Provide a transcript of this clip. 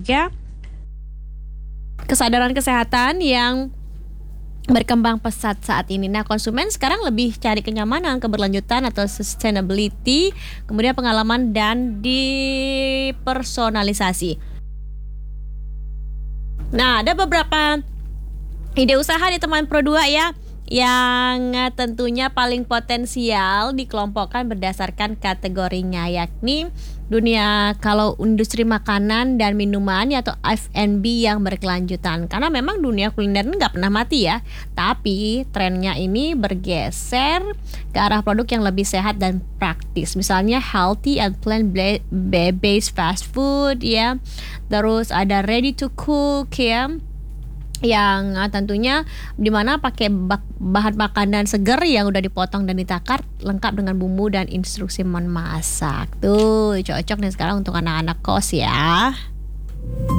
juga kesadaran kesehatan yang berkembang pesat saat ini. Nah, konsumen sekarang lebih cari kenyamanan, keberlanjutan atau sustainability, kemudian pengalaman dan dipersonalisasi. Nah, ada beberapa ide usaha di teman Pro 2 ya, yang tentunya paling potensial dikelompokkan berdasarkan kategorinya, yakni dunia kalau industri makanan dan minuman atau F&B yang berkelanjutan. Karena memang dunia kuliner nggak pernah mati ya, tapi trennya ini bergeser ke arah produk yang lebih sehat dan praktis. Misalnya healthy and plant-based fast food ya, terus ada ready to cook ya, yang tentunya dimana pakai bahan makanan segar yang udah dipotong dan ditakar lengkap dengan bumbu dan instruksi memasak. Tuh cocok nih sekarang untuk anak-anak kos ya.